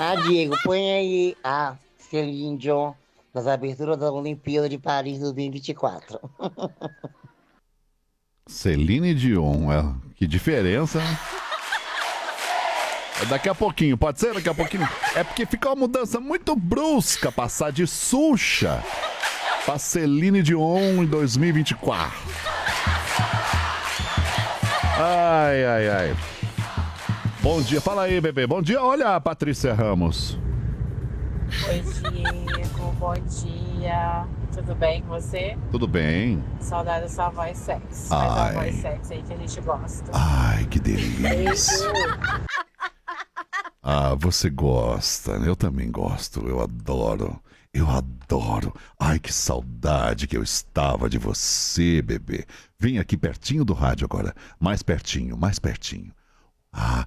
Diego, põe aí a Celine Dion das aberturas da Olimpíada de Paris 2024. Celine Dion, que diferença, né? É daqui a pouquinho, pode ser daqui a pouquinho? É porque fica uma mudança muito brusca passar de Xuxa pra Celine Dion em 2024. Ai, ai, ai. Bom dia, fala aí, bebê. Bom dia, olha a Patrícia Ramos. Oi, Diego, bom dia. Tudo bem com você? Tudo bem? Saudade da sua voz sexy. Mas Ai. a voz sexy aí que a gente gosta. Ai, que delícia. Ah, você gosta, né? Eu também gosto, eu adoro. Eu adoro. Ai, que saudade que eu estava de você, bebê. Vem aqui pertinho do rádio agora. Mais pertinho, mais pertinho. Ah,